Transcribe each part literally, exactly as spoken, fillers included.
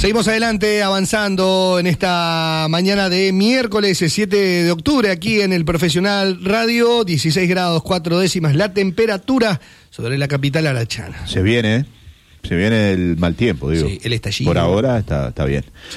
Seguimos adelante, avanzando en esta mañana de miércoles siete de octubre, aquí en el Profesional Radio, dieciséis grados cuatro décimas la temperatura sobre la capital arachana. Se viene, ¿eh? Se viene el mal tiempo, digo. Sí, el estallido. Por ahora está, está bien. Sí.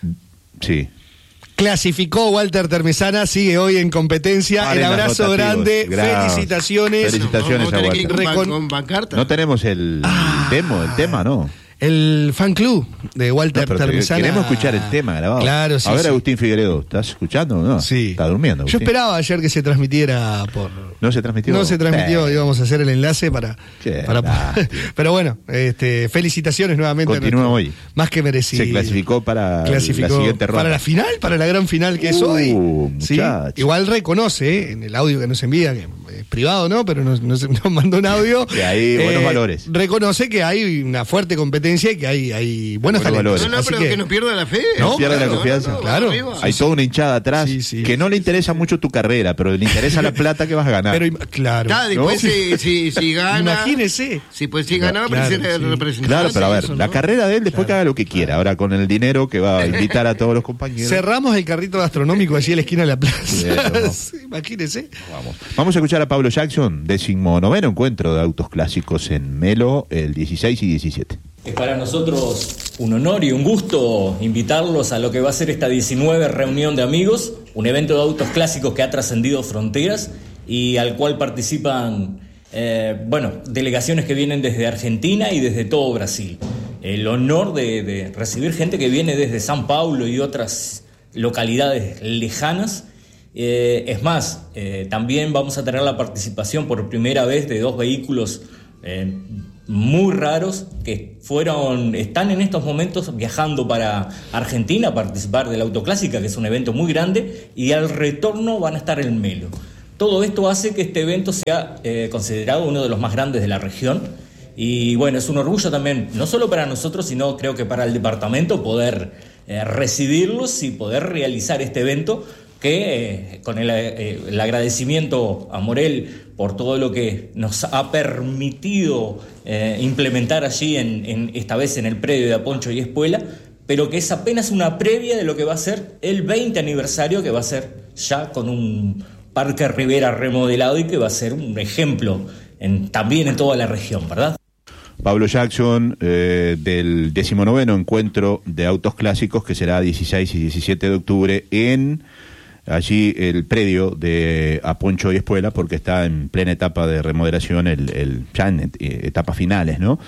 Sí. Clasificó Walter Termesana, sigue hoy en competencia. Paren el abrazo grande, Gracias. felicitaciones. Felicitaciones no, no, a que ir Walter. con, con pancarta. No tenemos el Ah. demo, el tema, ¿no? El fan club de Walter No, pero Termesana. queremos escuchar el tema grabado. Claro, sí. A ver, sí. Agustín Figueredo, ¿estás escuchando o no? Sí. Está durmiendo, Yo Agustín. esperaba ayer que se transmitiera por... ¿No se transmitió? No se transmitió, Eh. íbamos a hacer el enlace para... Qué para lástima. pero bueno, este, felicitaciones nuevamente. Continúa a nuestro- hoy. Más que merecido. Se clasificó para Clasificó la siguiente ronda. para la final, para la gran final que es Uh, hoy. ¿Sí? muchacho. Igual reconoce, eh, en el audio que nos envía, que es privado, ¿no? Pero nos, nos, nos mandó un audio. Que hay buenos valores. Reconoce que hay una fuerte competencia y que hay, hay buenos Buenos talentos. valores. No, no, Así pero que- que no pierda la fe. No, pierde la Claro, confianza. no, no, Claro. arriba. Hay toda una hinchada atrás Sí, sí. que no le interesa mucho tu carrera, pero le interesa la plata que vas a ganar. Pero im- claro. Ya, después ¿no? si, si, si gana. Imagínese. Si pues si gana, Claro, pero ser sí. representante. Claro, pero a ver, eso, la ¿no? carrera de él después que haga lo que quiera. Ahora con el dinero que va a invitar a todos los compañeros. Cerramos el carrito gastronómico allí en la esquina de la plaza. Bien, ¿no? Sí, imagínese. Vamos. Vamos a escuchar a Pablo Jackson, decimonoveno encuentro de autos clásicos en Melo, el dieciséis y diecisiete. Es para nosotros un honor y un gusto invitarlos a lo que va a ser esta diecinueve reunión de amigos, un evento de autos clásicos que ha trascendido fronteras y al cual participan, eh, bueno, delegaciones que vienen desde Argentina y desde todo Brasil. El honor de, de recibir gente que viene desde San Paulo y otras localidades lejanas. Eh, es más, eh, también vamos a tener la participación por primera vez de dos vehículos eh, muy raros que fueron, están en estos momentos viajando para Argentina a participar de la Autoclásica, que es un evento muy grande, y al retorno van a estar en Melo. Todo esto hace que este evento sea eh, considerado uno de los más grandes de la región. Y bueno, es un orgullo también, no solo para nosotros, sino creo que para el departamento poder eh, recibirlos y poder realizar este evento que eh, con el, eh, el agradecimiento a Morel por todo lo que nos ha permitido eh, implementar allí, en, en, esta vez en el predio de Aponcho y Espuela, pero que es apenas una previa de lo que va a ser el veinte aniversario, que va a ser ya con un Parque Rivera remodelado y que va a ser un ejemplo en, también en toda la región, ¿verdad? Pablo Jackson, eh, del decimonoveno encuentro de autos clásicos, que será dieciséis y diecisiete de octubre en allí el predio de Aponcho y Espuela, porque está en plena etapa de remodelación, el, el ya en et- etapas finales, ¿no?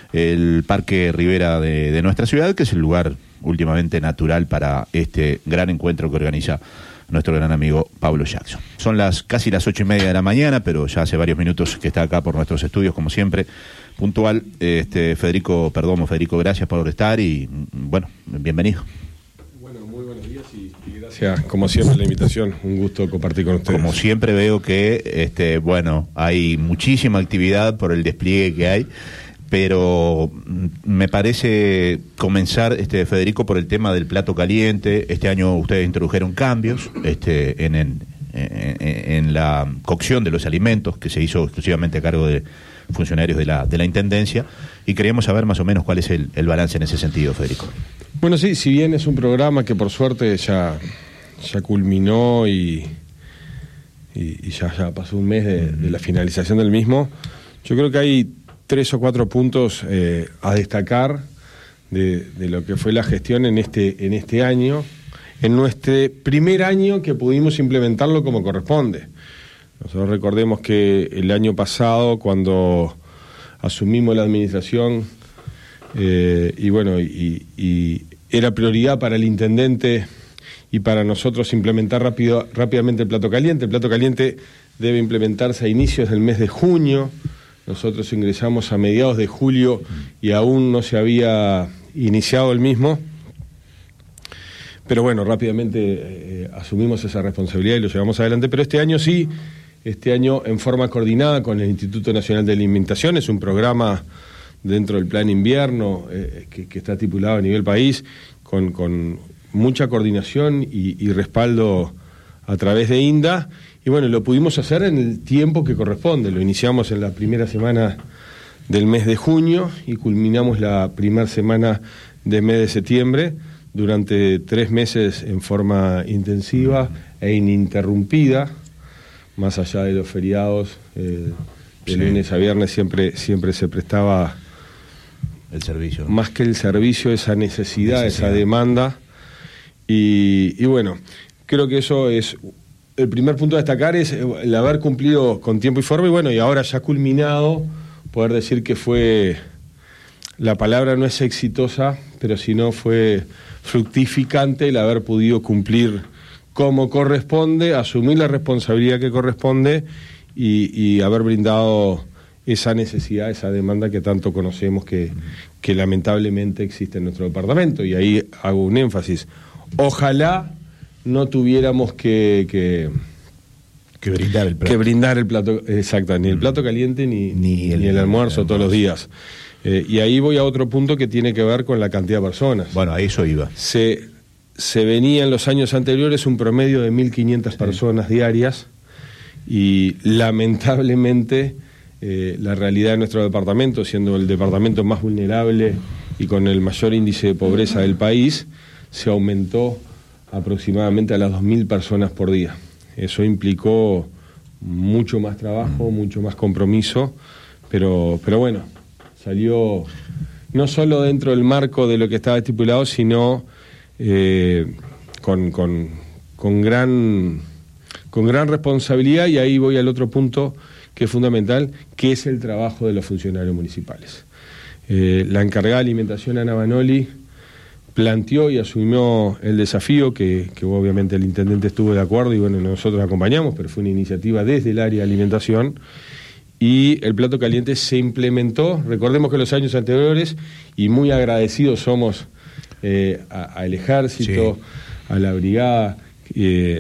El Parque Rivera de, de nuestra ciudad, que es el lugar últimamente natural para este gran encuentro que organiza nuestro gran amigo Pablo Jackson. Son las casi las ocho y media de la mañana, pero ya hace varios minutos que está acá por nuestros estudios, como siempre, puntual. Este, Federico Perdomo, Federico, gracias por estar y, bueno, bienvenido. Bueno, muy buenos días y, y gracias, como siempre, la invitación. Un gusto compartir con ustedes. Como siempre veo que, este, bueno, hay muchísima actividad por el despliegue que hay, pero me parece comenzar, este, Federico, por el tema del plato caliente. Este año ustedes introdujeron cambios este, en, en, en, en la cocción de los alimentos, que se hizo exclusivamente a cargo de funcionarios de la, de la Intendencia, y queríamos saber más o menos cuál es el, el balance en ese sentido, Federico. Bueno, sí, si bien es un programa que por suerte ya, ya culminó y, y, y ya, ya pasó un mes de, de la finalización del mismo, yo creo que hay tres o cuatro puntos eh, a destacar de, de lo que fue la gestión en este, en este año, en nuestro primer año que pudimos implementarlo como corresponde. Nosotros recordemos que el año pasado, cuando asumimos la administración, eh, y bueno, y, y era prioridad para el intendente y para nosotros implementar rápido, rápidamente el plato caliente. El plato caliente debe implementarse a inicios del mes de junio. Nosotros ingresamos a mediados de julio y aún no se había iniciado el mismo. Pero bueno, rápidamente eh, asumimos esa responsabilidad y lo llevamos adelante. Pero este año sí, este año en forma coordinada con el Instituto Nacional de Alimentación, es un programa dentro del plan invierno eh, que, que está estipulado a nivel país, con, con mucha coordinación y, y respaldo a través de INDA. Y bueno, lo pudimos hacer en el tiempo que corresponde. Lo iniciamos en la primera semana del mes de junio y culminamos la primera semana del mes de septiembre durante tres meses en forma intensiva e ininterrumpida, más allá de los feriados, eh, de Sí. lunes a viernes siempre, siempre se prestaba El servicio. más que el servicio, esa necesidad, Necesidad. esa demanda. Y, y bueno, creo que eso es el primer punto a destacar, es el haber cumplido con tiempo y forma, y bueno, y ahora ya culminado, poder decir que fue, la palabra no es exitosa, pero si no fue fructificante el haber podido cumplir como corresponde, asumir la responsabilidad que corresponde y, y haber brindado esa necesidad, esa demanda que tanto conocemos que, que lamentablemente existe en nuestro departamento. Y ahí hago un énfasis. Ojalá no tuviéramos que, que, Que brindar el plato. que brindar el plato, exacto, ni el plato caliente ni, Ni el- ni el almuerzo el todos los almuerzo. días. Eh, y ahí voy a otro punto que tiene que ver con la cantidad de personas. Bueno, a eso iba. Se, se venía en los años anteriores un promedio de mil quinientas personas diarias y lamentablemente eh, la realidad de nuestro departamento, siendo el departamento más vulnerable y con el mayor índice de pobreza del país, se aumentó aproximadamente a las dos mil personas por día. Eso implicó mucho más trabajo, mucho más compromiso, pero, pero bueno, salió no solo dentro del marco de lo que estaba estipulado, sino eh, con, con, con, gran, con gran responsabilidad, y ahí voy al otro punto que es fundamental, que es el trabajo de los funcionarios municipales. Eh, la encargada de alimentación, Ana Banoli, planteó y asumió el desafío, que, que obviamente el intendente estuvo de acuerdo y bueno, nosotros acompañamos, pero fue una iniciativa desde el área de alimentación, y el plato caliente se implementó. Recordemos que los años anteriores, y muy agradecidos somos eh, al ejército, Sí. a la brigada eh,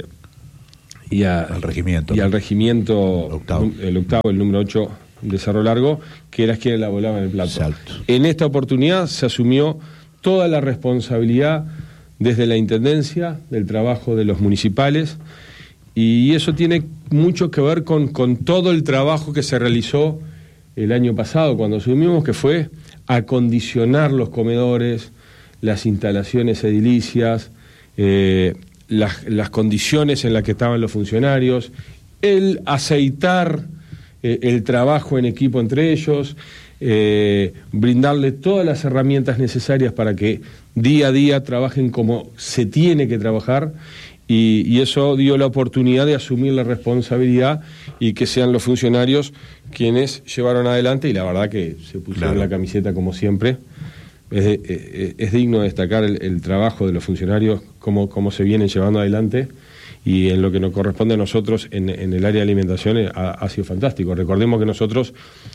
y a- Al regimiento. y al regimiento Octavo. el octavo, el número ocho de Cerro Largo, que eras quien elaboraban el plato. Exacto. En esta oportunidad se asumió toda la responsabilidad desde la intendencia del trabajo de los municipales, y eso tiene mucho que ver con, con todo el trabajo que se realizó el año pasado cuando asumimos, que fue acondicionar los comedores, las instalaciones edilicias, eh, las, las condiciones en las que estaban los funcionarios, el aceitar eh, el trabajo en equipo entre ellos, eh, brindarle todas las herramientas necesarias para que día a día trabajen como se tiene que trabajar, y, y eso dio la oportunidad de asumir la responsabilidad y que sean los funcionarios quienes llevaron adelante, y la verdad que se pusieron Claro. la camiseta como siempre. Es, de- eh, es digno destacar el, el trabajo de los funcionarios, cómo, cómo se vienen llevando adelante, y en lo que nos corresponde a nosotros en, en el área de alimentación eh, ha, ha sido fantástico. Recordemos que nosotros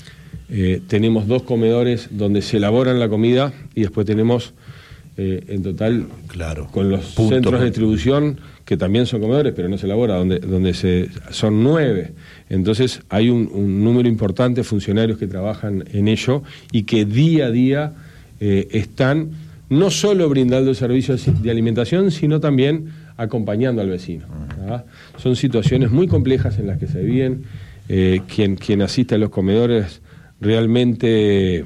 eh, tenemos dos comedores donde se elaboran la comida, y después tenemos eh, en total, Claro. con los Punto. centros de distribución, que también son comedores, pero no se elabora, donde, donde se, son nueve. Entonces hay un, un número importante de funcionarios que trabajan en ello y que día a día eh, están no solo brindando servicios de alimentación, sino también acompañando al vecino. ¿Ah? Son situaciones muy complejas en las que se viven. Eh, quien, quien asiste a los comedores realmente...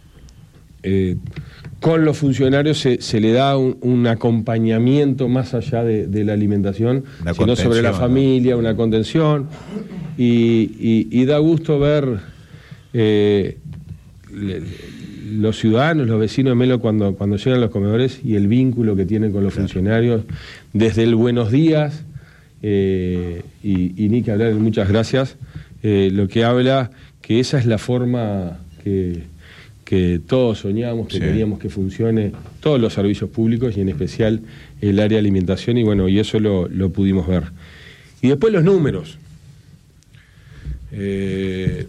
Eh, con los funcionarios se, se le da un, un acompañamiento más allá de, de la alimentación, Una sino sobre la contención, familia, una contención, y, y- y da gusto ver eh, le- los ciudadanos, los vecinos de Melo cuando, cuando llegan a los comedores, y el vínculo que tienen con los funcionarios, desde el buenos días, eh, y, y ni que hablar, muchas gracias, eh, lo que habla que esa es la forma que que todos soñamos, que Sí. queríamos que funcione todos los servicios públicos, y en especial el área de alimentación, y bueno, y eso lo, lo pudimos ver. Y después los números. Eh,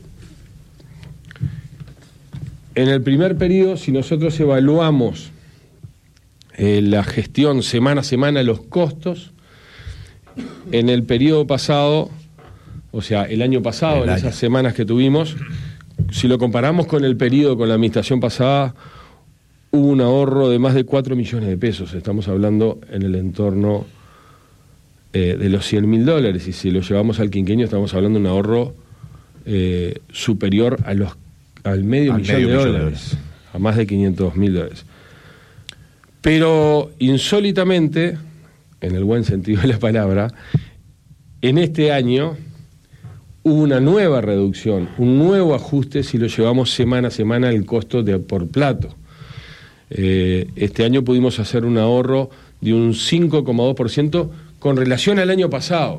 en el primer periodo, si nosotros evaluamos eh, la gestión semana a semana, los costos, en el periodo pasado, o sea, el año pasado, El en año. esas semanas que tuvimos, si lo comparamos con el periodo, con la administración pasada, hubo un ahorro de más de cuatro millones de pesos. Estamos hablando en el entorno eh, de los cien mil dólares. Y si lo llevamos al quinquenio, estamos hablando de un ahorro eh, superior a los, al medio Al millón medio de millón de dólares, dólares. a más de quinientos mil dólares. Pero insólitamente, en el buen sentido de la palabra, en este año hubo una nueva reducción, un nuevo ajuste si lo llevamos semana a semana el costo de por plato. Eh, este año pudimos hacer un ahorro de un cinco coma dos por ciento con relación al año pasado.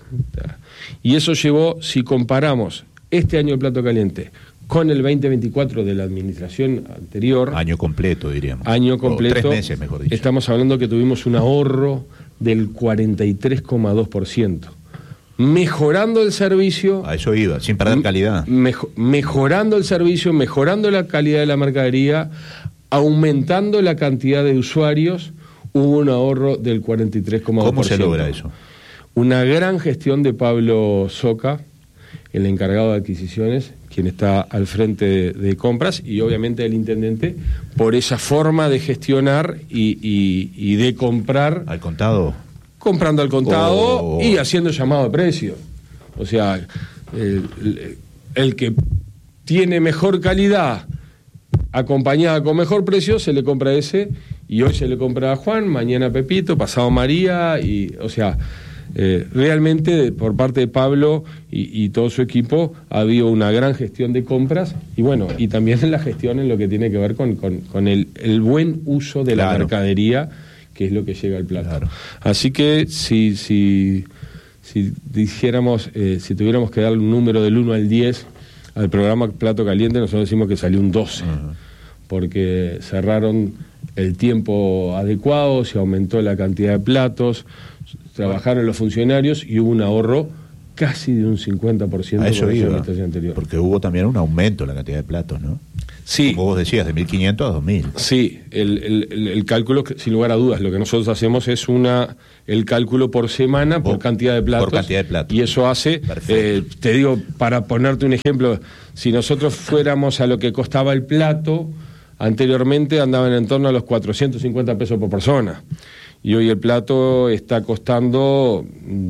Y eso llevó, si comparamos este año el plato caliente con el veinte veinticuatro de la administración anterior, Año completo, diríamos. año O completo, tres meses, mejor dicho. estamos hablando que tuvimos un ahorro del cuarenta y tres coma dos por ciento, mejorando el servicio, A eso iba, sin perder calidad. mejo- mejorando el servicio, mejorando la calidad de la mercadería, aumentando la cantidad de usuarios, hubo un ahorro del cuarenta y tres coma dos por ciento. ¿Cómo se logra eso? Una gran gestión de Pablo Soca, el encargado de adquisiciones, quien está al frente de, de compras, y obviamente el intendente, por esa forma de gestionar y, y- y de comprar, Al contado. comprando al contado Oh. y haciendo llamado de precio. O sea, el, el- el que tiene mejor calidad acompañada con mejor precio, se le compra ese, y hoy se le compra a Juan, mañana a Pepito, pasado a María, y o sea, eh, realmente por parte de Pablo y, y todo su equipo ha habido una gran gestión de compras, y bueno, y también en la gestión en lo que tiene que ver con, con- con el, el buen uso de la Claro. mercadería, que es lo que llega al plato. Claro. Así que si, si, si dijéramos, eh, si tuviéramos que darle un número del uno al diez al programa Plato Caliente, nosotros decimos que salió un doce, Ajá. porque cerraron el tiempo adecuado, se aumentó la cantidad de platos, trabajaron los funcionarios y hubo un ahorro casi de un cincuenta por ciento A eso con la iba. administración anterior. Porque hubo también un aumento en la cantidad de platos, ¿no? Sí. Como vos decías, de mil quinientos a dos mil. Sí, el, el- el- el cálculo, que, sin lugar a dudas, lo que nosotros hacemos es una el cálculo por semana, por, Por- cantidad de platos. por cantidad de platos. Y eso hace, Perfecto. eh, te digo, para ponerte un ejemplo, si nosotros fuéramos a lo que costaba el plato, anteriormente andaban en torno a los cuatrocientos cincuenta pesos por persona. Y hoy el plato está costando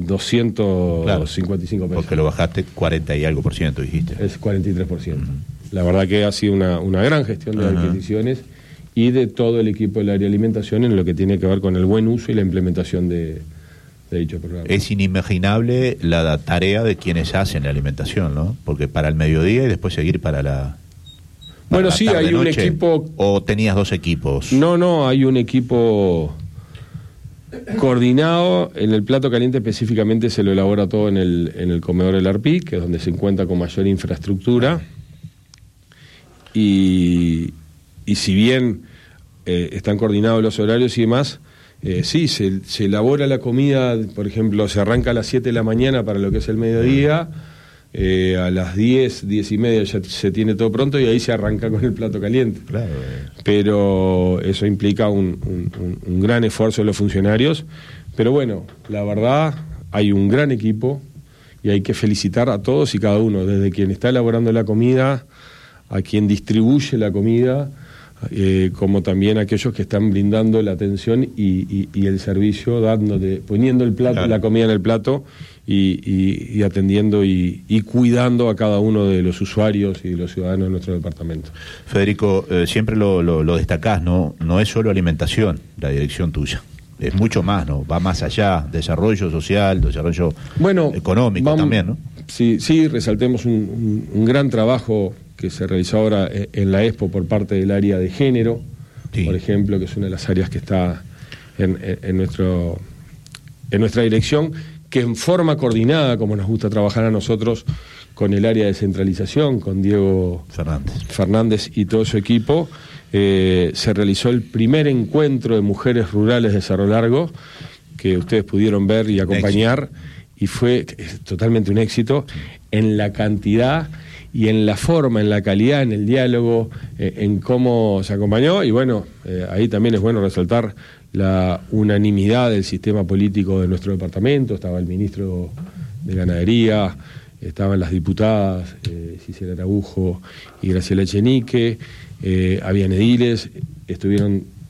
doscientos cincuenta y cinco pesos. Porque lo bajaste cuarenta y algo por ciento, dijiste. Es cuarenta y tres por ciento. La verdad que ha sido una, una gran gestión de Ajá. adquisiciones y de todo el equipo del área de alimentación en lo que tiene que ver con el buen uso y la implementación de, de dicho programa. Es inimaginable la tarea de quienes hacen la alimentación, ¿no? Porque para el mediodía y después seguir para la... para Bueno, la sí, tarde, hay un noche. equipo- ¿O tenías dos equipos? No, no, hay un equipo coordinado. En el plato caliente específicamente se lo elabora todo en el, en el comedor del Arpi, que es donde se encuentra con mayor infraestructura. Y, y si bien eh, están coordinados los horarios y demás, eh, sí, se, se elabora la comida, por ejemplo, se arranca a las siete de la mañana para lo que es el mediodía, eh, a las diez, diez y media ya se tiene todo pronto y ahí se arranca con el plato caliente. Claro. eh. Pero eso implica un, un- un- un gran esfuerzo de los funcionarios. Pero bueno, la verdad, hay un gran equipo y hay que felicitar a todos y cada uno, desde quien está elaborando la comida, a quien distribuye la comida, eh, como también a aquellos que están brindando la atención y, y- y el servicio, dándote, poniendo el plato, Claro. la comida en el plato y, y- y atendiendo y, y cuidando a cada uno de los usuarios y de los ciudadanos de nuestro departamento. Federico, eh, siempre lo, lo, lo destacás, ¿no? No es solo alimentación la dirección tuya. Es mucho más, ¿no? Va más allá, desarrollo social, desarrollo Bueno, económico vamos- también, ¿no? Sí, sí, resaltemos un, un- un gran trabajo que se realizó ahora eh, en la Expo por parte del área de género, Sí. por ejemplo, que es una de las áreas que está en, en- en nuestro, en nuestra dirección, que en forma coordinada, como nos gusta trabajar a nosotros, con el área de centralización, con Diego Fernández. Fernández y todo su equipo, eh, se realizó el primer encuentro de mujeres rurales de Cerro Largo, que ustedes pudieron ver y acompañar, y fue eh, totalmente un éxito en la cantidad y en la forma, en la calidad, en el diálogo, eh, en cómo se acompañó, y bueno, eh, ahí también es bueno resaltar la unanimidad del sistema político de nuestro departamento. Estaba el ministro de Ganadería, estaban las diputadas eh, Cisela Araujo y Graciela Echenique, eh, habían ediles, estuvieron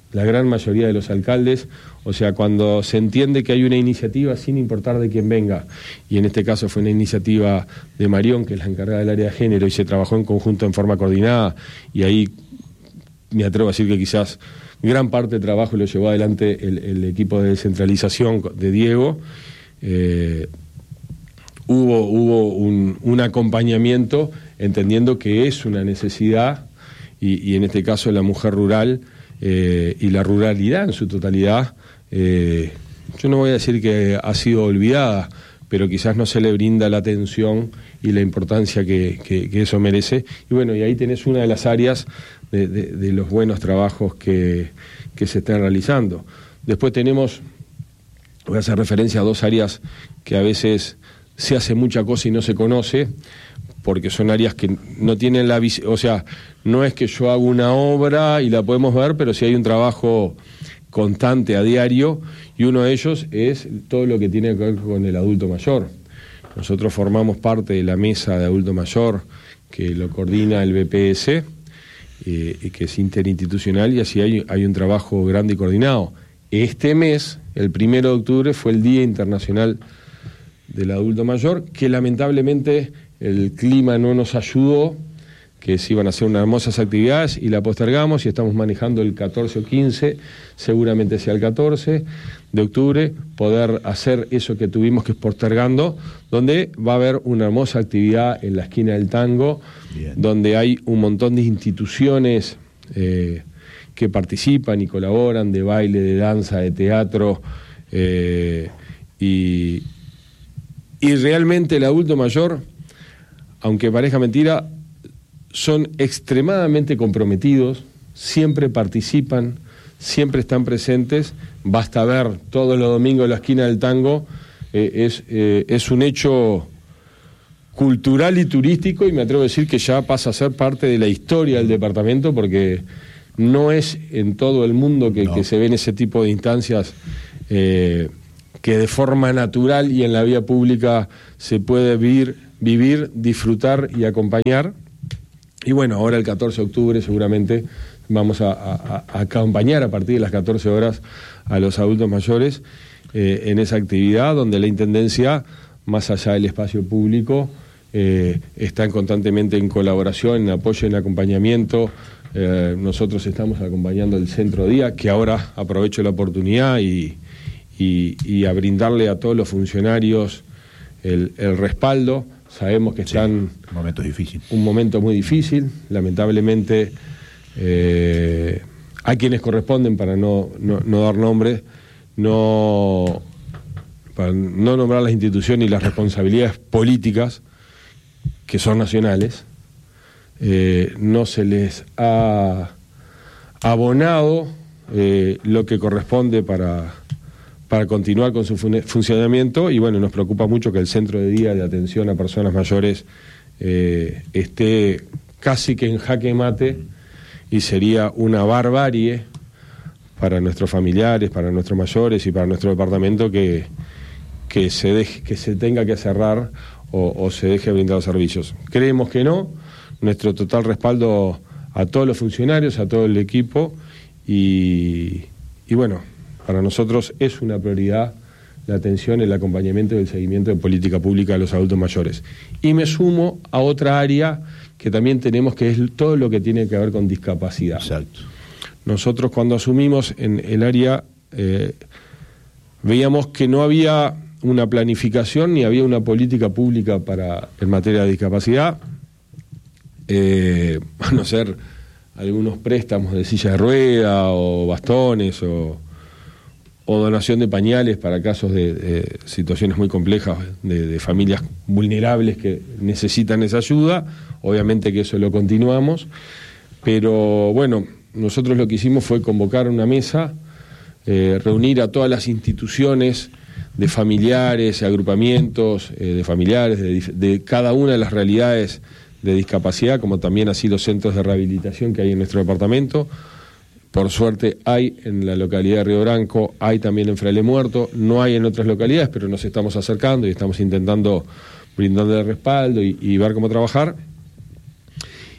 la gran mayoría de los alcaldes, o sea, cuando se entiende que hay una iniciativa sin importar de quién venga, y en este caso fue una iniciativa de Marión, que es la encargada del área de género, y se trabajó en conjunto en forma coordinada, y ahí me atrevo a decir que quizás gran parte del trabajo lo llevó adelante el, el equipo de descentralización de Diego. Eh, hubo, hubo un, un acompañamiento entendiendo que es una necesidad, y, y en este caso la mujer rural eh, y la ruralidad en su totalidad, eh, yo no voy a decir que ha sido olvidada, pero quizás no se le brinda la atención y la importancia que, que, que eso merece. Y bueno, y ahí tenés una de las áreas de, de, de los buenos trabajos que, que se están realizando. Después tenemos, voy a hacer referencia a dos áreas que a veces se hace mucha cosa y no se conoce, porque son áreas que no tienen la visión, o sea, no es que yo hago una obra y la podemos ver, pero sí hay un trabajo constante a diario, y uno de ellos es todo lo que tiene que ver con el adulto mayor. Nosotros formamos parte de la mesa de adulto mayor que lo coordina el B P S, eh, que es interinstitucional, y así hay, hay un trabajo grande y coordinado. Este mes, el primero de octubre, fue el Día Internacional del Adulto Mayor, que lamentablemente el clima no nos ayudó, que se iban a hacer unas hermosas actividades y la postergamos, y estamos manejando el catorce o quince, seguramente sea el catorce de octubre, poder hacer eso que tuvimos que ir postergando, donde va a haber una hermosa actividad en la esquina del Tango. Bien. Donde hay un montón de instituciones eh, que participan y colaboran, de baile, de danza, de teatro, eh, y, y realmente el adulto mayor, aunque parezca mentira, son extremadamente comprometidos, siempre participan, siempre están presentes. Basta ver todos los domingos la esquina del Tango, eh, es, eh, es un hecho cultural y turístico, y me atrevo a decir que ya pasa a ser parte de la historia del departamento, porque no es en todo el mundo que, no. que se ven ese tipo de instancias eh, que de forma natural y en la vía pública se puede vivir, vivir, disfrutar y acompañar. Y bueno, ahora el catorce de octubre seguramente vamos a, a, a acompañar a partir de las catorce horas a los adultos mayores eh, en esa actividad, donde la Intendencia, más allá del espacio público, eh, están constantemente en colaboración, en apoyo, en acompañamiento. Eh, nosotros estamos acompañando el Centro Día, que ahora aprovecho la oportunidad y, y, y a brindarle a todos los funcionarios el, el respaldo. Sabemos que están... Sí, un momento difícil. Un momento muy difícil. Lamentablemente, eh, hay quienes corresponden, para no, no, no dar nombres, no, para no nombrar las instituciones y las responsabilidades políticas, que son nacionales, eh, no se les ha abonado eh, lo que corresponde para... para continuar con su fun- funcionamiento, y bueno, nos preocupa mucho que el Centro de Día de Atención a Personas Mayores eh, esté casi que en jaque mate, y sería una barbarie para nuestros familiares, para nuestros mayores y para nuestro departamento que, que, se, deje, que se tenga que cerrar o, o se deje brindar los servicios. Creemos que no. Nuestro total respaldo a todos los funcionarios, a todo el equipo, y, y bueno, para nosotros es una prioridad la atención, el acompañamiento y el seguimiento de política pública a los adultos mayores. Y me sumo a otra área que también tenemos, que es todo lo que tiene que ver con discapacidad. Exacto. Nosotros, cuando asumimos en el área, eh, veíamos que no había una planificación ni había una política pública para en materia de discapacidad, eh, a no ser algunos préstamos de silla de rueda o bastones o... o donación de pañales para casos de, de situaciones muy complejas, de, de familias vulnerables que necesitan esa ayuda. Obviamente que eso lo continuamos, pero bueno, nosotros lo que hicimos fue convocar una mesa, eh, reunir a todas las instituciones de familiares, agrupamientos eh, de familiares, de, de cada una de las realidades de discapacidad, como también así los centros de rehabilitación que hay en nuestro departamento. Por suerte hay en la localidad de Río Branco, hay también en Fraile Muerto, no hay en otras localidades, pero nos estamos acercando y estamos intentando brindarle respaldo y, y ver cómo trabajar.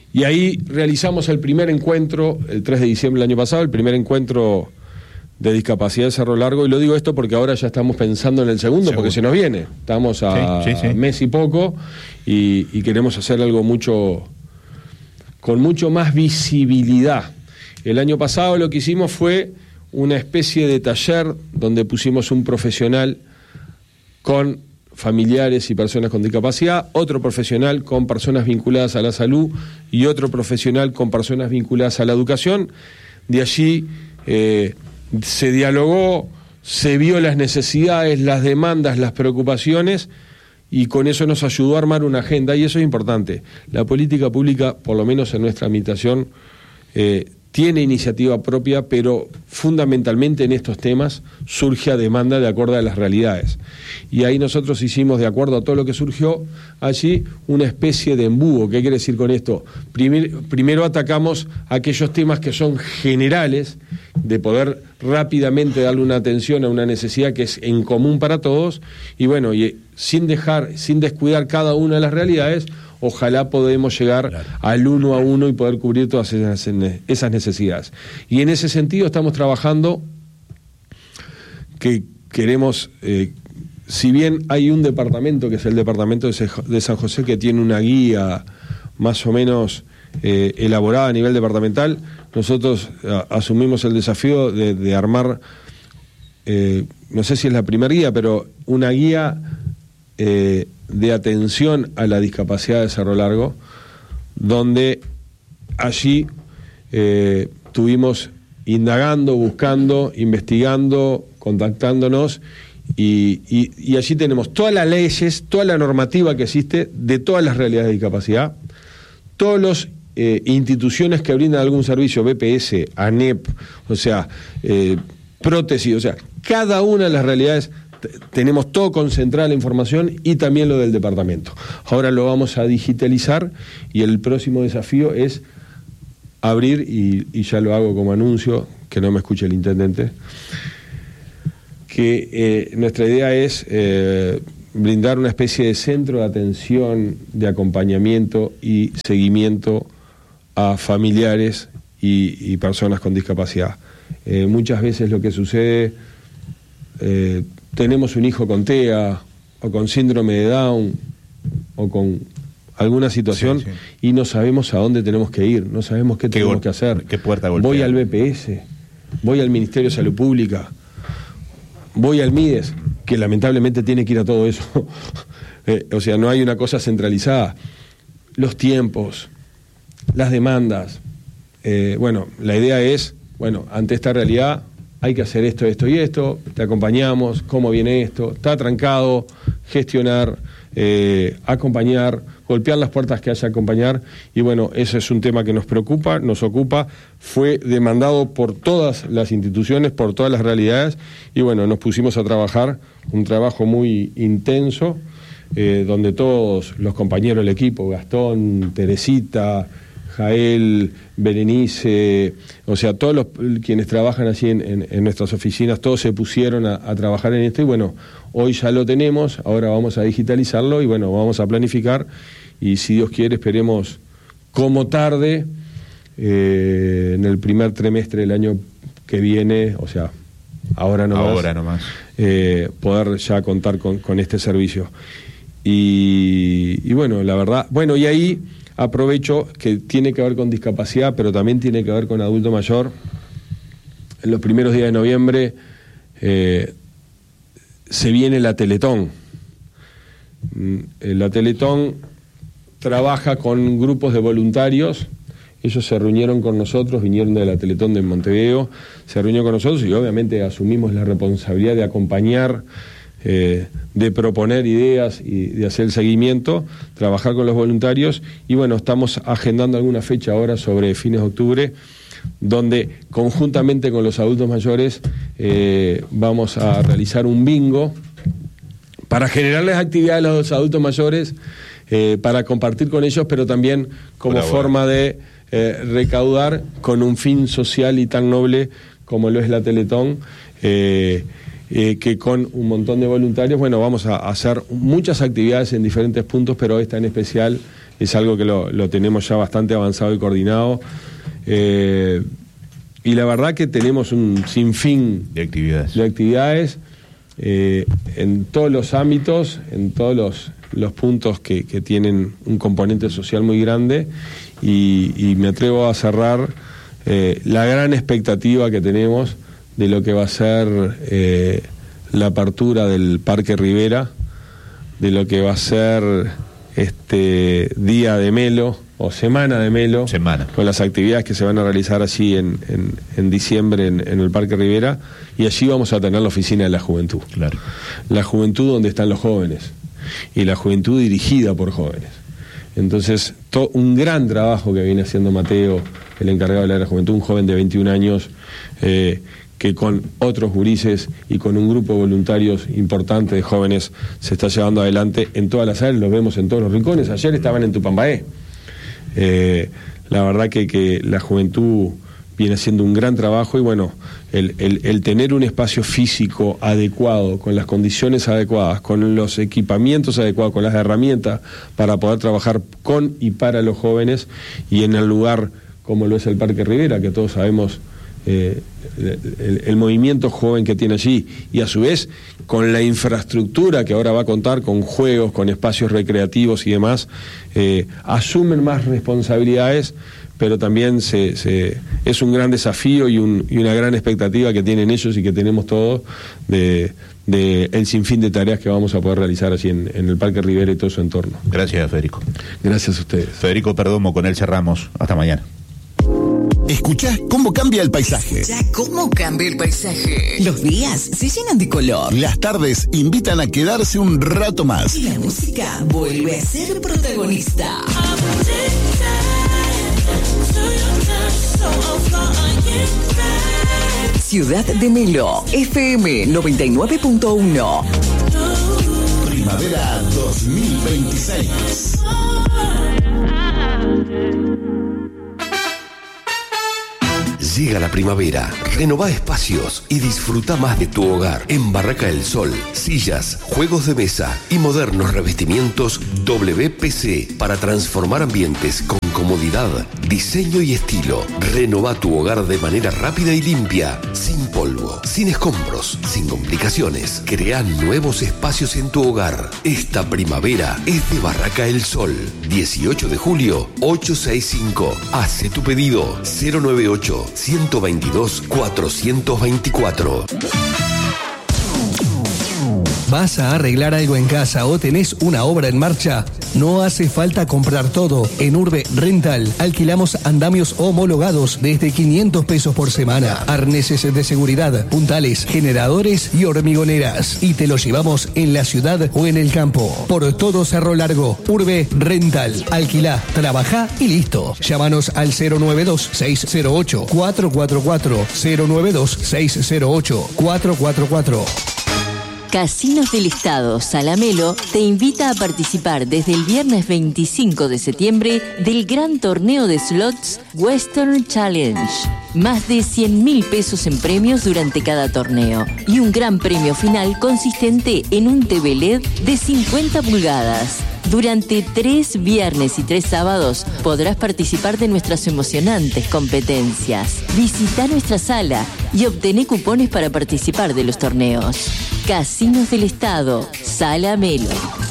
y ahí realizamos el primer encuentro, el tres de diciembre del año pasado, el primer encuentro de discapacidad de Cerro Largo, y lo digo esto porque ahora ya estamos pensando en el segundo, segundo. porque se nos viene, estamos a sí, sí, sí. mes y poco, y, y queremos hacer algo mucho, con mucho más visibilidad. El año pasado lo que hicimos fue una especie de taller donde pusimos un profesional con familiares y personas con discapacidad, otro profesional con personas vinculadas a la salud y otro profesional con personas vinculadas a la educación. De allí eh, se dialogó, se vio las necesidades, las demandas, las preocupaciones, y con eso nos ayudó a armar una agenda, y eso es importante. La política pública, por lo menos en nuestra administración, eh, tiene iniciativa propia, pero fundamentalmente en estos temas surge a demanda de acuerdo a las realidades. Y ahí nosotros hicimos, de acuerdo a todo lo que surgió allí, una especie de embudo. ¿Qué quiere decir con esto? Primer, primero atacamos aquellos temas que son generales, de poder rápidamente darle una atención a una necesidad que es en común para todos, y bueno, y sin dejar, sin descuidar cada una de las realidades, ojalá podamos llegar claro. al uno a uno y poder cubrir todas esas, esas necesidades. Y en ese sentido estamos trabajando, que queremos, eh, si bien hay un departamento, que es el departamento de San José, que tiene una guía más o menos eh, elaborada a nivel departamental, nosotros a, asumimos el desafío de, de armar, eh, no sé si es la primera guía, pero una guía eh, de atención a la discapacidad de Cerro Largo, donde allí eh, estuvimos indagando, buscando, investigando, contactándonos, y, y, y allí tenemos todas las leyes, toda la normativa que existe de todas las realidades de discapacidad, todas las eh, instituciones que brindan algún servicio, B P S, ANEP, o sea, eh, prótesis, o sea, cada una de las realidades. Tenemos todo concentrada la información, y también lo del departamento. Ahora lo vamos a digitalizar, y el próximo desafío es abrir, y, y ya lo hago como anuncio, que no me escuche el intendente, que eh, nuestra idea es eh, brindar una especie de centro de atención, de acompañamiento y seguimiento a familiares y, y personas con discapacidad. Eh, muchas veces lo que sucede, eh, tenemos un hijo con T E A o con síndrome de Down o con alguna situación, sí, sí. y no sabemos a dónde tenemos que ir, no sabemos qué, qué tenemos que hacer. ¿Qué puerta golpear? Voy al B P S, voy al Ministerio de Salud Pública, voy al MIDES, que lamentablemente tiene que ir a todo eso. eh, o sea, no hay una cosa centralizada. Los tiempos, las demandas. Eh, bueno, la idea es, bueno, ante esta realidad hay que hacer esto, esto y esto, te acompañamos, cómo viene esto, está trancado, gestionar, eh, acompañar, golpear las puertas que haya acompañar, y bueno, eso es un tema que nos preocupa, nos ocupa, fue demandado por todas las instituciones, por todas las realidades, y bueno, nos pusimos a trabajar, un trabajo muy intenso, eh, donde todos los compañeros del equipo, Gastón, Teresita, Jael, Berenice, o sea, todos los quienes trabajan allí en, en, en nuestras oficinas, todos se pusieron a, a trabajar en esto, y bueno, hoy ya lo tenemos, ahora vamos a digitalizarlo, y bueno, vamos a planificar, y si Dios quiere, esperemos como tarde, eh, en el primer trimestre del año que viene, o sea, ahora nomás, ahora nomás. Eh, poder ya contar con, con este servicio. Y, y bueno, la verdad, bueno, y ahí aprovecho que tiene que ver con discapacidad, pero también tiene que ver con adulto mayor. En los primeros días de noviembre eh, se viene la Teletón. La Teletón trabaja con grupos de voluntarios. Ellos se reunieron con nosotros, vinieron de la Teletón de Montevideo, se reunieron con nosotros, y obviamente asumimos la responsabilidad de acompañar, Eh, de proponer ideas y de hacer el seguimiento, trabajar con los voluntarios, y bueno, estamos agendando alguna fecha ahora sobre fines de octubre, donde conjuntamente con los adultos mayores eh, vamos a realizar un bingo para generarles actividades a los adultos mayores, eh, para compartir con ellos, pero también como Hola, forma bueno. de eh, recaudar con un fin social y tan noble como lo es la Teletón. eh, Eh, que con un montón de voluntarios, bueno, vamos a hacer muchas actividades en diferentes puntos, pero esta en especial es algo que lo, lo tenemos ya bastante avanzado y coordinado. Eh, y la verdad que tenemos un sinfín de actividades, de actividades eh, en todos los ámbitos, en todos los, los puntos que, que tienen un componente social muy grande, y, y me atrevo a cerrar eh, la gran expectativa que tenemos de lo que va a ser eh, la apertura del Parque Rivera, de lo que va a ser este Día de Melo o Semana de Melo, Semana. con las actividades que se van a realizar allí en, en, en diciembre en, en el Parque Rivera, y allí vamos a tener la oficina de la juventud. Claro. La juventud donde están los jóvenes, y la juventud dirigida por jóvenes. Entonces, to, un gran trabajo que viene haciendo Mateo, el encargado de la juventud, un joven de veintiún años, eh, que con otros gurises y con un grupo de voluntarios importante de jóvenes se está llevando adelante en todas las áreas, lo vemos en todos los rincones. Ayer estaban en Tupambaé. Eh, la verdad que, que la juventud viene haciendo un gran trabajo, y bueno, el, el, el tener un espacio físico adecuado, con las condiciones adecuadas, con los equipamientos adecuados, con las herramientas para poder trabajar con y para los jóvenes, y en el lugar como lo es el Parque Rivera, que todos sabemos eh, el, el movimiento joven que tiene allí, y a su vez con la infraestructura que ahora va a contar, con juegos, con espacios recreativos y demás, eh, asumen más responsabilidades, pero también se, se, es un gran desafío y, un, y una gran expectativa que tienen ellos y que tenemos todos de, de el sinfín de tareas que vamos a poder realizar allí en, en el Parque Rivera y todo su entorno. Gracias, Federico. Gracias a ustedes. Federico Perdomo, con él cerramos. Hasta mañana. Escuchá cómo cambia el paisaje. Ya cómo cambia el paisaje. Los días se llenan de color. Las tardes invitan a quedarse un rato más. Y la música vuelve a ser protagonista. Ciudad de Melo, F M noventa y nueve punto uno. Primavera dos mil veintiséis. Llega la primavera, renová espacios y disfruta más de tu hogar. En Barraca del Sol, sillas, juegos de mesa y modernos revestimientos W P C para transformar ambientes con comodidad, diseño y estilo. Renová tu hogar de manera rápida y limpia, sin polvo, sin escombros, sin complicaciones. Crea nuevos espacios en tu hogar. Esta primavera es de Barraca del Sol. dieciocho de julio, ochocientos sesenta y cinco. Hace tu pedido cero nueve ocho, ciento veintidós, cuatrocientos veinticuatro. ¿Vas a arreglar algo en casa o tenés una obra en marcha? No hace falta comprar todo. En Urbe Rental alquilamos andamios homologados desde quinientos pesos por semana, arneses de seguridad, puntales, generadores y hormigoneras. Y te lo llevamos en la ciudad o en el campo. Por todo Cerro Largo, Urbe Rental. Alquilá, trabajá y listo. Llámanos al cero nueve dos, seis cero ocho, cuatro cuatro cuatro, cero nueve dos, seis cero ocho, cuatro cuatro cuatro. Casinos del Estado Salamelo te invita a participar desde el viernes veinticinco de septiembre del gran torneo de slots Western Challenge. Más de cien mil pesos en premios durante cada torneo y un gran premio final consistente en un T V L E D de cincuenta pulgadas. Durante tres viernes y tres sábados podrás participar de nuestras emocionantes competencias. Visita nuestra sala y obtené cupones para participar de los torneos. Casinos del Estado, Sala Melo.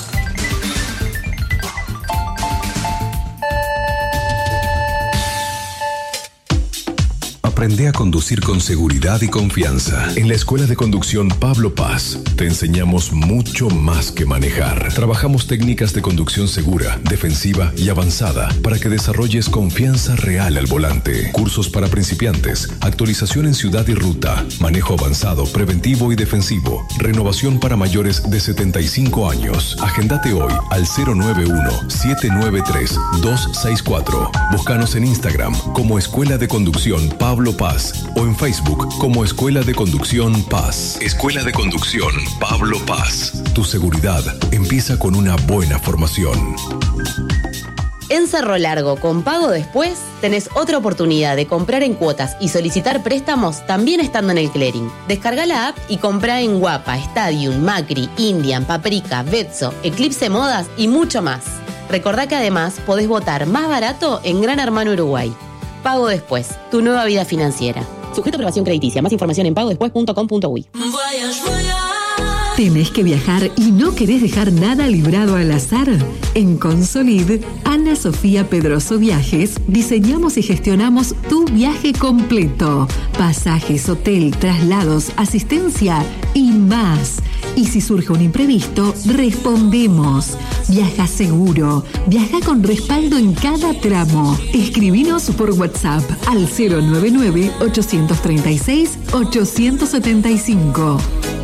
Aprende a conducir con seguridad y confianza. En la Escuela de Conducción Pablo Paz te enseñamos mucho más que manejar. Trabajamos técnicas de conducción segura, defensiva y avanzada para que desarrolles confianza real al volante. Cursos para principiantes, actualización en ciudad y ruta, manejo avanzado, preventivo y defensivo, renovación para mayores de setenta y cinco años. Agendate hoy al cero nueve uno, siete nueve tres, dos seis cuatro. Búscanos en Instagram como Escuela de Conducción Pablo Paz o en Facebook como Escuela de Conducción Paz. Escuela de Conducción Pablo Paz. Tu seguridad empieza con una buena formación. En Cerro Largo, con pago después, tenés otra oportunidad de comprar en cuotas y solicitar préstamos también estando en el clearing. Descarga la app y comprá en Guapa, Stadium, Macri, Indian, Paprika, Betso, Eclipse Modas y mucho más. Recordá que además podés votar más barato en Gran Hermano Uruguay. Pago Después, tu nueva vida financiera. Sujeto a aprobación crediticia. Más información en pago después punto com punto uy. ¿Tenés que viajar y no querés dejar nada librado al azar? En Consolid, Ana Sofía Pedroso Viajes, diseñamos y gestionamos tu viaje completo. Pasajes, hotel, traslados, asistencia y más. Y si surge un imprevisto, respondemos. Viaja seguro. Viaja con respaldo en cada tramo. Escribinos por WhatsApp al cero nueve nueve, ocho tres seis, ocho siete cinco.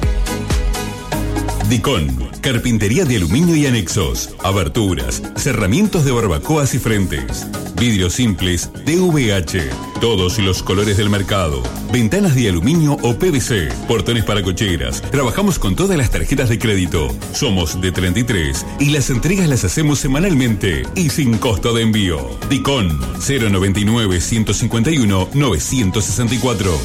Dicon, carpintería de aluminio y anexos, aberturas, cerramientos de barbacoas y frentes, vidrios simples D V H, todos los colores del mercado, ventanas de aluminio o P V C, portones para cocheras. Trabajamos con todas las tarjetas de crédito. Somos de treinta y tres y las entregas las hacemos semanalmente y sin costo de envío. Dicon, cero noventa y nueve, ciento cincuenta y uno, novecientos sesenta y cuatro.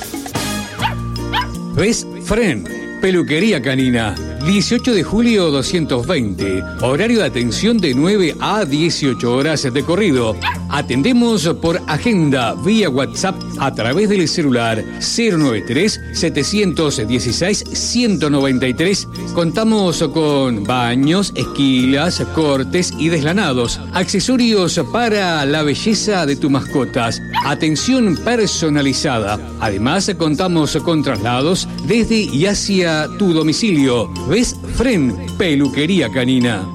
Best Friend, peluquería canina. dieciocho de julio doscientos veinte. Horario de atención de nueve a dieciocho horas de corrido. Atendemos por agenda vía WhatsApp a través del celular cero noventa y tres, setecientos dieciséis, ciento noventa y tres. Contamos con baños, esquilas, cortes y deslanados. Accesorios para la belleza de tus mascotas. Atención personalizada. Además, contamos con traslados desde y hacia tu domicilio. Best Friend, peluquería canina.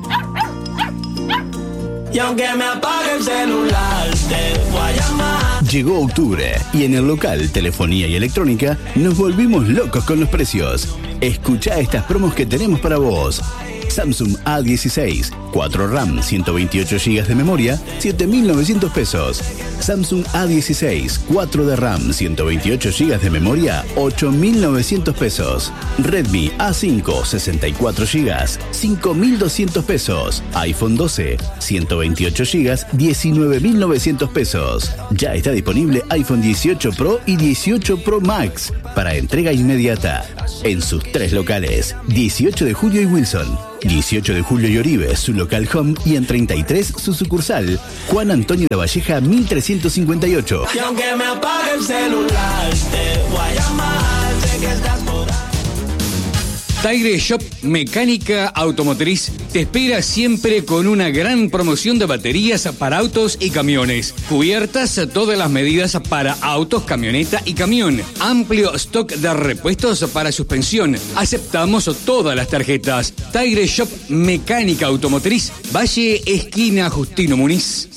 Y aunque me apague el celular, te voy a llamar. Llegó octubre y en el local Telefonía y Electrónica nos volvimos locos con los precios. Escuchá estas promos que tenemos para vos. Samsung A dieciséis, cuatro RAM, ciento veintiocho gigas de memoria, siete mil novecientos pesos. Samsung A dieciséis, cuatro de RAM, ciento veintiocho gigas de memoria, ocho mil novecientos pesos. Redmi A cinco, sesenta y cuatro gigas, cinco mil doscientos pesos. iPhone doce, ciento veintiocho gigas, diecinueve mil novecientos pesos. Ya está disponible iPhone dieciocho Pro y dieciocho Pro Max para entrega inmediata en sus tres locales, dieciocho de julio y Wilson, dieciocho de julio y Oribe, su local home, y en treinta y tres su sucursal, Juan Antonio Lavalleja mil trescientos cincuenta y ocho. Y aunque me apague el celular, te voy a llamar, sé que estás por ahí. Tire Shop Mecánica Automotriz te espera siempre con una gran promoción de baterías para autos y camiones. Cubiertas todas las medidas para autos, camioneta y camión. Amplio stock de repuestos para suspensión. Aceptamos todas las tarjetas. Tire Shop Mecánica Automotriz, Valle Esquina Justino Muniz.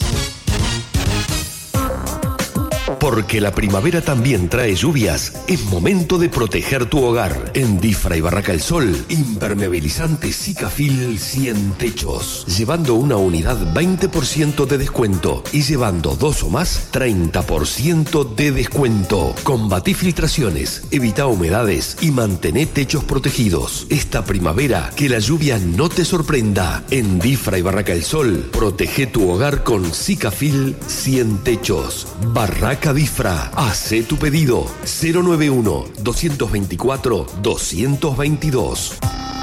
Porque la primavera también trae lluvias, es momento de proteger tu hogar. En Difra y Barraca El Sol, impermeabilizante Sikafil cien techos. Llevando una unidad veinte por ciento de descuento y llevando dos o más treinta por ciento de descuento. Combatí filtraciones, evita humedades y mantén techos protegidos. Esta primavera, que la lluvia no te sorprenda. En Difra y Barraca El Sol, protege tu hogar con Sikafil cien techos. Barraca Difra, hace tu pedido cero noventa y uno, doscientos veinticuatro, doscientos veintidós.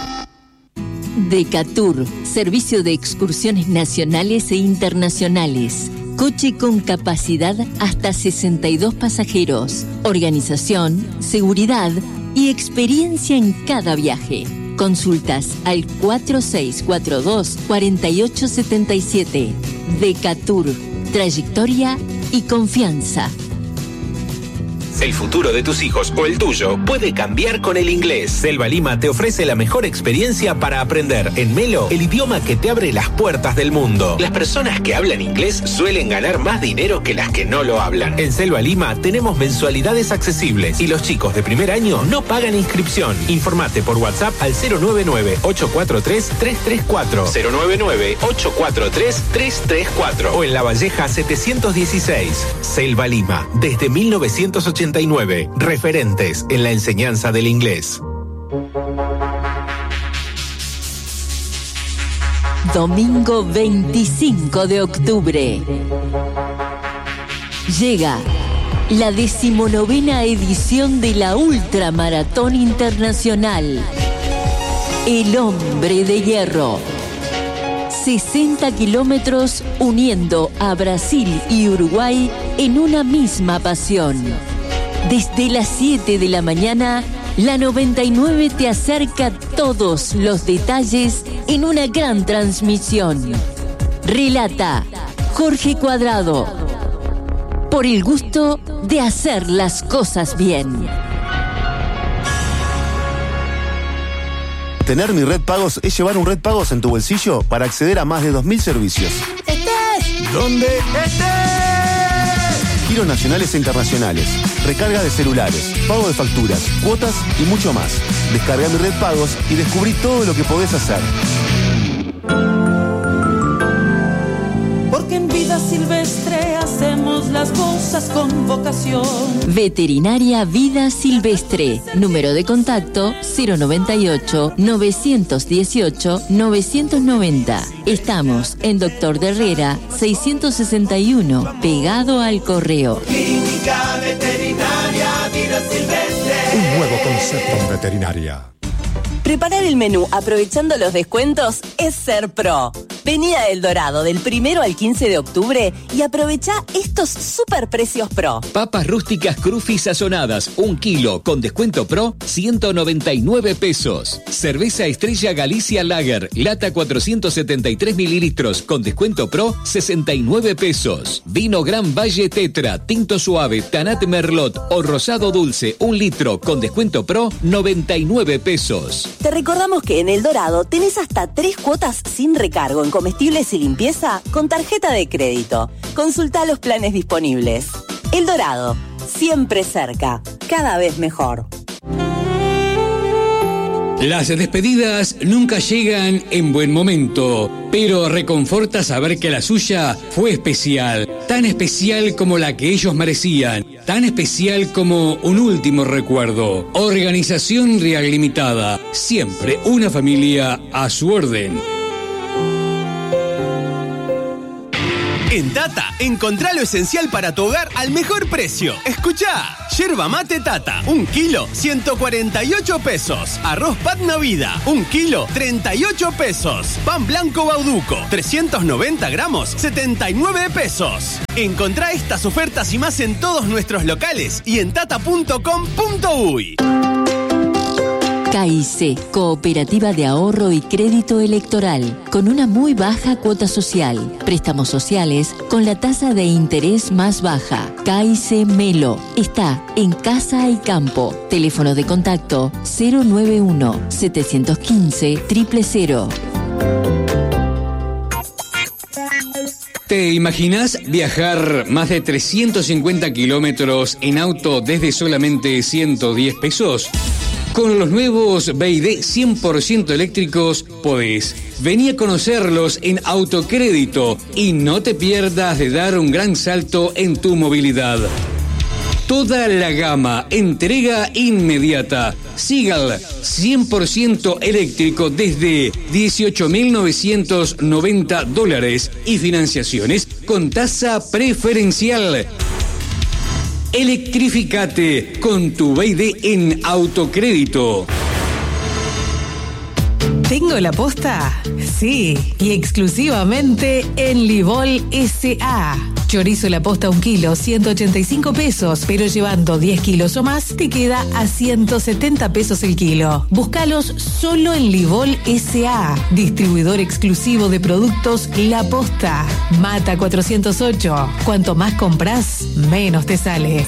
Decatur, servicio de excursiones nacionales e internacionales. Coche con capacidad hasta sesenta y dos pasajeros. Organización, seguridad y experiencia en cada viaje. Consultas al cuatro seis cuatro dos, cuatro ocho siete siete. Decatur, trayectoria y confianza. El futuro de tus hijos o el tuyo puede cambiar con el inglés. Selva Lima te ofrece la mejor experiencia para aprender en Melo el idioma que te abre las puertas del mundo. Las personas que hablan inglés suelen ganar más dinero que las que no lo hablan. En Selva Lima tenemos mensualidades accesibles y los chicos de primer año no pagan inscripción. Informate por WhatsApp al cero nueve nueve, ocho cuatro tres, tres tres cuatro, cero nueve nueve, ocho cuatro tres, tres tres cuatro o en La Valleja setecientos dieciséis. Selva Lima, desde mil novecientos ochenta y nueve, referentes en la enseñanza del inglés. Domingo veinticinco de octubre. Llega la decimonovena edición de la Ultramaratón Internacional. El Hombre de Hierro. sesenta kilómetros uniendo a Brasil y Uruguay en una misma pasión. Desde las siete de la mañana, la noventa y nueve te acerca todos los detalles en una gran transmisión. Relata Jorge Cuadrado. Por el gusto de hacer las cosas bien. Tener Mi Red Pagos es llevar un Red Pagos en tu bolsillo para acceder a más de dos mil servicios. ¡Estés! ¿Dónde estés? Giros nacionales e internacionales, recarga de celulares, pago de facturas, cuotas y mucho más. Descarga Mi Red Pagos y descubrí todo lo que podés hacer. Porque en Vida Silvestre hacemos las cosas con vocación. Veterinaria Vida Silvestre. Número de contacto cero noventa y ocho, novecientos dieciocho, novecientos noventa. Estamos en Doctor de Herrera seiscientos sesenta y uno, pegado al correo. Clínica Veterinaria Vida Silvestre. Un nuevo concepto en veterinaria. Preparar el menú aprovechando los descuentos es ser pro. Vení a El Dorado del primero al quince de octubre y aprovecha estos super precios pro. Papas rústicas Crufi sazonadas, un kilo, con descuento pro, ciento noventa y nueve pesos. Cerveza Estrella Galicia Lager, lata cuatrocientos setenta y tres mililitros, con descuento pro, sesenta y nueve pesos. Vino Gran Valle Tetra, tinto suave, Tanat Merlot o rosado dulce, un litro, con descuento pro, noventa y nueve pesos. Te recordamos que en El Dorado tenés hasta tres cuotas sin recargo en comestibles y limpieza con tarjeta de crédito. Consulta los planes disponibles. El Dorado, siempre cerca, cada vez mejor. Las despedidas nunca llegan en buen momento, pero reconforta saber que la suya fue especial, tan especial como la que ellos merecían, tan especial como un último recuerdo. Organización Real Limitada, siempre una familia a su orden. En Tata, encontrá lo esencial para tu hogar al mejor precio. Escuchá, yerba mate Tata, un kilo, ciento cuarenta y ocho pesos. Arroz Patna Vida, un kilo, treinta y ocho pesos. Pan blanco Bauduco, trescientos noventa gramos, setenta y nueve pesos. Encontrá estas ofertas y más en todos nuestros locales y en tata punto com punto uy. K I C, Cooperativa de Ahorro y Crédito Electoral, con una muy baja cuota social. Préstamos sociales con la tasa de interés más baja. K I C Melo, está en Casa y Campo. Teléfono de contacto cero nueve uno, setecientos quince, cero cero cero. ¿Te imaginas viajar más de trescientos cincuenta kilómetros en auto desde solamente ciento diez pesos? Con los nuevos B y D cien por ciento eléctricos podés. Vení a conocerlos en Autocrédito y no te pierdas de dar un gran salto en tu movilidad. Toda la gama, entrega inmediata. Sigal, cien por ciento eléctrico desde dieciocho mil novecientos noventa dólares y financiaciones con tasa preferencial. Electrificate con tu B y D en Autocrédito. ¿Tengo la posta? Sí, y exclusivamente en Livol S A. Chorizo la posta un kilo, ciento ochenta y cinco pesos, pero llevando diez kilos o más te queda a ciento setenta pesos el kilo. Búscalos solo en Livol S A, distribuidor exclusivo de productos La Posta. Mata cuatrocientos ocho. Cuanto más compras, menos te sale.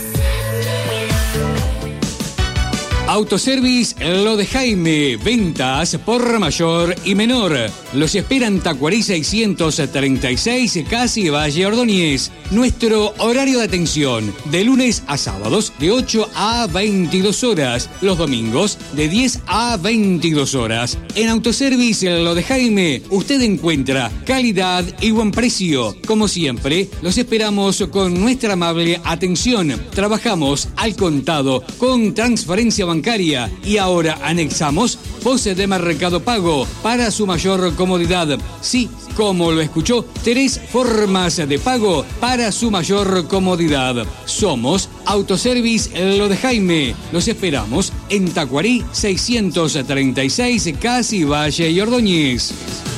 Autoservice Lo de Jaime, ventas por mayor y menor. Los esperan Tacuarí seiscientos treinta y seis, casi Valle Ordóñez. Nuestro horario de atención, de lunes a sábados, de ocho a veintidós horas. Los domingos, de diez a veintidós horas. En Autoservice Lo de Jaime, usted encuentra calidad y buen precio. Como siempre, los esperamos con nuestra amable atención. Trabajamos al contado con transferencia bancaria y ahora anexamos pose de Mercado Pago para su mayor comodidad. Sí, como lo escuchó, tres formas de pago para su mayor comodidad. Somos Autoservice Lo de Jaime. Los esperamos en Tacuarí seiscientos treinta y seis, casi Valle y Ordóñez.